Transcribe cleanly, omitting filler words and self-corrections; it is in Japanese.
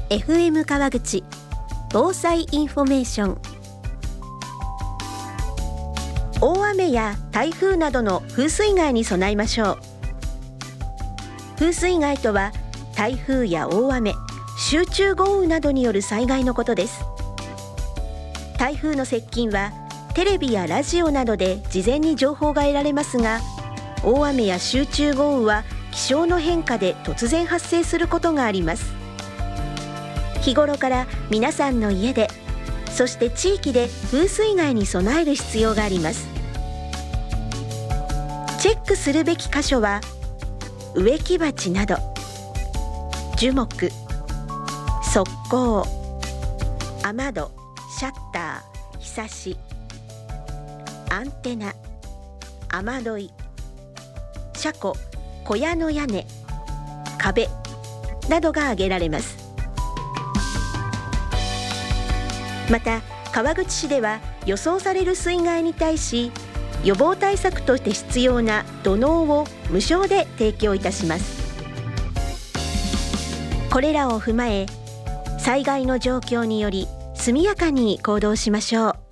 FM 川口防災インフォメーション。大雨や台風などの風水害に備えましょう。風水害とは台風や大雨、集中豪雨などによる災害のことです。台風の接近はテレビやラジオなどで事前に情報が得られますが、大雨や集中豪雨は気象の変化で突然発生することがあります。日頃から皆さんの家で、そして地域で風水害に備える必要があります。チェックするべき箇所は植木鉢など、樹木、側溝、雨戸、シャッター、ひさし、アンテナ、雨どい、車庫、小屋の屋根、壁などが挙げられます。また川口市では予想される水害に対し、予防対策として必要な土のうを無償で提供いたします。これらを踏まえ、災害の状況により速やかに行動しましょう。